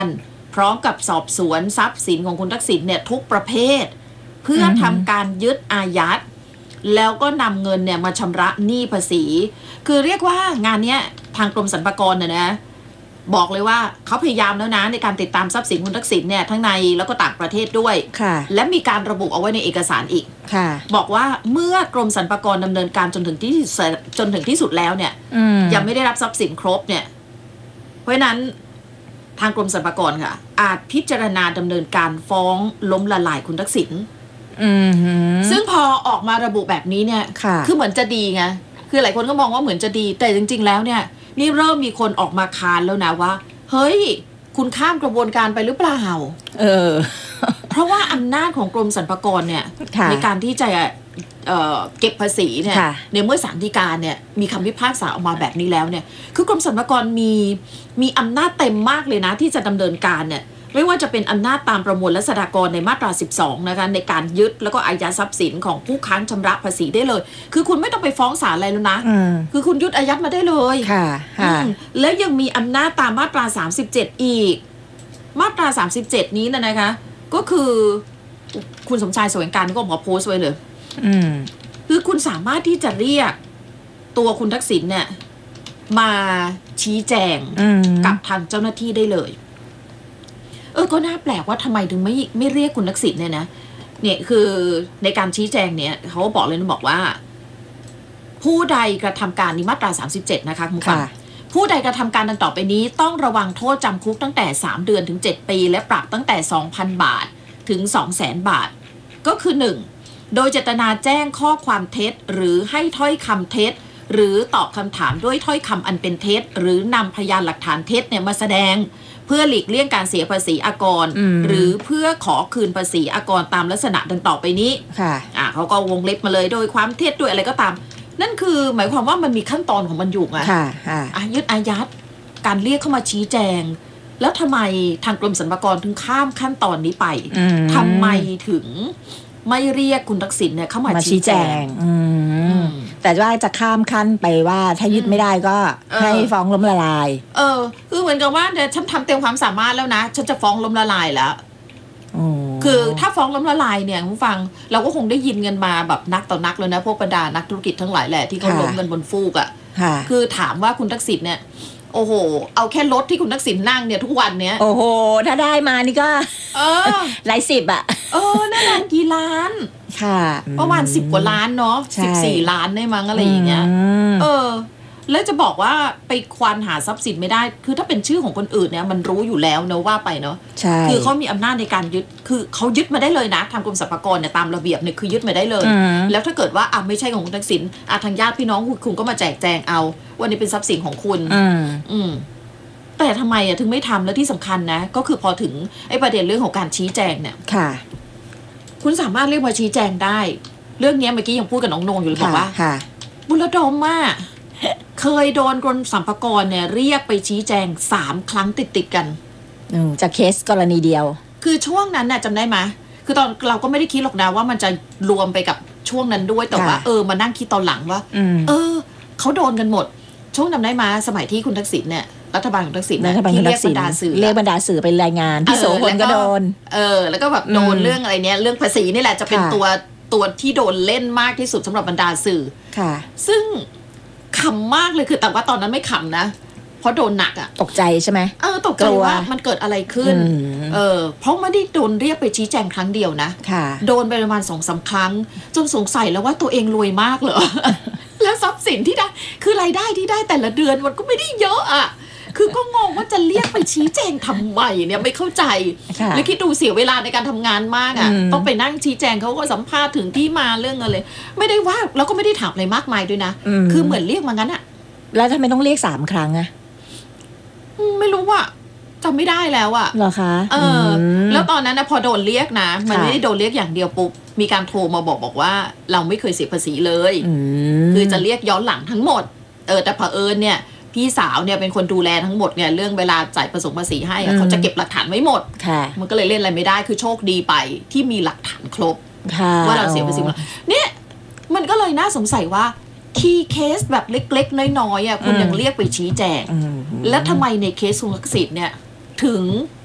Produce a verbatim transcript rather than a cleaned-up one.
พร้อมกับสอบสวนทรัพย์สินของคุณทักษิณเนี่ยทุกประเภทเพื่อทำการยึดอายัดแล้วก็นำเงินเนี่ยมาชำระหนี้ภาษีคือเรียกว่างานนี้ทางกรมสรรพากรเนี่ยนะบอกเลยว่าเขาพยายามแล้วนะในการติดตามทรัพย์สินคุณทักษิณเนี่ยทั้งในแล้วก็ต่างประเทศด้วยและมีการระบุเอาไว้ในเอกสารอีกบอกว่าเมื่อกรมสรรพากรดำเนินการจนถึงที่จนถึงที่สุดแล้วเนี่ยยังไม่ได้รับทรัพย์สินครบเนี่ยเพราะฉะนั้นทางกรมสรรพากรค่ะอาจพิจารณาดำเนินการฟ้องล้มละลายคุณทักษิณซึ่งพอออกมาระบุแบบนี้เนี่ยคือเหมือนจะดีไงคือหลายคนก็มองว่าเหมือนจะดีแต่จริงๆแล้วเนี่ยนี่เริ่มมีคนออกมาค้านแล้วนะว่าเฮ้ยคุณข้ามกระบวนการไปหรือเปล่าเออ เพราะว่าอำนาจของกรมสรรพากรเนี่ยในการที่จะเอ่อเก็บภาษีเนี่ยในเมื่อศาลฎีกาเนี่ยมีคำพิพากษาออกมาแบบนี้แล้วเนี่ยคือกรมสรรพากรมีมีอำนาจเต็มมากเลยนะที่จะดำเนินการเนี่ยไม่ว่าจะเป็นอำนาจตามประมวลรัษฎากรในมาตราสิบสองนะคะในการยึดแล้วก็อายัดทรัพย์สินของผู้ค้างชำระภาษีได้เลยคือคุณไม่ต้องไปฟ้องศาลอะไรแล้วนะคือคุณยึดอายัดมาได้เลยค่ะแล้วยังมีอำนาจตามมาตราสามสิบเจ็ดอีกมาตราสามสิบเจ็ดนี้นะนะคะก็คือคุณสมชายแสวงการก็ออกมาโพสต์ไว้เลยคือคุณสามารถที่จะเรียกตัวคุณทักษิณเนี่ยมาชี้แจงกับทางเจ้าหน้าที่ได้เลยเออก็น่าแปลกว่าทำไมถึงไม่ไม่เรียกคุณทักษิณเนี่ยนะเนี่ยคือในการชี้แจงเนี่ยเขาบอกเลยนะบอกว่าผู้ใดกระทำการนี้มาตราสามสิบเจ็ดนะคะคุณผู้ฟังผู้ใดกระทำการดังต่อไปนี้ต้องระวังโทษจำคุกตั้งแต่สามเดือนถึงเจ็ดปีและปรับตั้งแต่ สองพัน บาทถึง สองแสน บาทก็คือหนึ่งโดยเจตนาแจ้งข้อความเท็จหรือให้ถ้อยคำเท็จหรือตอบคำถามด้วยถ้อยคำอันเป็นเท็จหรือนำพยานหลักฐานเท็จเนี่ยมาแสดงเพื่อหลีกเลี่ยงการเสียภาษีอากรหรือเพื่อขอคืนภาษีอากรตามลักษณะดังต่อไปนี้ค่ะอ่าเขาก็วงเล็บมาเลยโดยความเท็จด้วยอะไรก็ตามนั่นคือหมายความว่ามันมีขั้นตอนของมันอยู่ไงค่ะค่ะยึดอายัดการเรียกเข้ามาชี้แจงแล้วทำไมทางกรมสรรพากรถึงข้ามขั้นตอนนี้ไปทำไมถึงไม่เรียกคุณทักษิณเนี่ยเข้ามาชี้แจงแต่ว่าจะข้ามขั้นไปว่าถ้ายึดไม่ได้ก็ให้ฟ้องล้มละลายเออคือเหมือนกับว่าเดี๋ยวฉันทำเต็มความสามารถแล้วนะฉันจะฟ้องล้มละลายแล้วคือถ้าฟ้องล้มละลายเนี่ยคุณฟังเราก็คงได้ยินเงินมาแบบนักต่อนักเลยนะพวกบรรดานักธุรกิจทั้งหลายแหละที่เขาล้มเงินบนฟูกอ่ะคือถามว่าคุณทักษิณเนี่ยโอ้โหเอาแค่รถที่คุณทักษิณนั่งเนี่ยทุกวันเนี้ยโอ้โหถ้าได้มานี่ก็เออหลายสิบอ่ะเออน่ารักกี่ล้านค่ะประมาณสิบกว่าล้านเนาะสิบสี่ล้านได้มั้งอะไรอย่างเงี้ยเออแล้วจะบอกว่าไปควานหาทรัพย์สินไม่ได้คือถ้าเป็นชื่อของคนอื่นเนี่ยมันรู้อยู่แล้วเนอะว่าไปเนาะคือเขามีอำนาจในการยึดคือเขายึดมาได้เลยนะทางกรมสรรพากรเนี่ยตามระเบียบเนี่ยคือยึดมาได้เลยแล้วถ้าเกิดว่าอ่ะไม่ใช่ของคุณทักษิณอ่ะทางญาติพี่น้องคุณก็มาแจกแจงเอาว่านี่เป็นทรัพย์สินของคุณอืมแต่ทำไมอ่ะถึงไม่ทำแล้วที่สำคัญนะก็คือพอถึงไอ้ประเด็นเรื่องของการชี้แจงเนี่ยค่ะคุณสามารถเรียกมาชี้แจงได้เรื่องนี้เมื่อกี้ยังพูดกับน้องนงอยู่เลยบอกว่าบุรดมมากเคยโดนกรมสรรพากรเนี่ยเรียกไปชี้แจงสามครั้งติดติดกันจากเคสกรณีเดียวคือช่วงนั้นน่ะจำได้ไหมคือตอนเราก็ไม่ได้คิดหรอกนะว่ามันจะรวมไปกับช่วงนั้นด้วยแต่ว่าเออมานั่งคิดตอนหลังว่าเออเขาโดนกันหมดช่วงจำได้มาสมัยที่คุณทักษิณเนี่ยรัฐบาลของทักษิณนะที่เรียกบรรดาสื่อเรียกบรรดาสื่อไปรายงานพี่โสพลก็โดนเออแล้วก็แบบโดนเรื่องอะไรเนี้ยเรื่องภาษีนี่แหละจะเป็นตัวตัวที่โดนเล่นมากที่สุดสำหรับบรรดาสื่อค่ะซึ่งขำมากเลยคือแต่ว่าตอนนั้นไม่ขำนะเพราะโดนหนักอ่ะตกใจใช่ไหมเออตกใจว่ามันเกิดอะไรขึ้นเออเพราะไม่ได้โดนเรียกไปชี้แจงครั้งเดียวนะโดนไปประมาณสองสามครั้งจนสงสัยแล้วว่าตัวเองรวยมากเหรอ แล้วทรัพย์สินที่ได้คือรายได้ที่ได้แต่ละเดือนมันก็ไม่ได้เยอะอ่ะคือก็งงว่าจะเรียกไปชี้แจงทำไมเนี่ยไม่เข้าใจแล้วคิดดูเสียเวลาในการทำงานมากอ่ะต้องไปนั่งชี้แจงเขาก็สัมภาษณ์ถึงที่มาเรื่องอะไรไม่ได้ว่าแล้วก็ไม่ได้ถามอะไรมากมายด้วยนะคือเหมือนเรียกมางั้นอ่ะแล้วทำไมต้องเรียกสามครั้งอ่ะไม่รู้ว่าจำไม่ได้แล้วอ่ะเหรอคะเออแล้วตอนนั้นนะพอโดนเรียกนะมันไม่ได้โดนเรียกอย่างเดียวปุ๊บมีการโทรมาบอกบอกว่าเราไม่เคยเสียภาษีเลยคือจะเรียกย้อนหลังทั้งหมดเออแต่เผอิญเนี่ยพี่สาวเนี่ยเป็นคนดูแลทั้งหมดเนี่ยเรื่องเวลาจ่ายผสมภาษีให้เขาจะเก็บหลักฐานไว้หมดมันก็เลยเล่นอะไรไม่ได้คือโชคดีไปที่มีหลักฐานครบว่าเราเสียภาษีเนี่ยมันก็เลยน่าสงสัยว่าคีย์เคสแบบเล็กๆน้อยๆอ่ะคุณยังเรียกไปชี้แจงแล้วทำไมในเคสคุณทักษิณเนี่ยถึง